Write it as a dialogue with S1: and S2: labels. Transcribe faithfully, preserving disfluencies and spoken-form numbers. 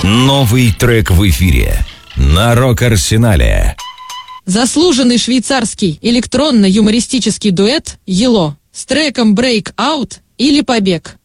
S1: Новый трек в эфире на Рок-Арсенале.
S2: Заслуженный швейцарский электронно-юмористический дуэт «Ело» с треком «Break Out» или «Побег».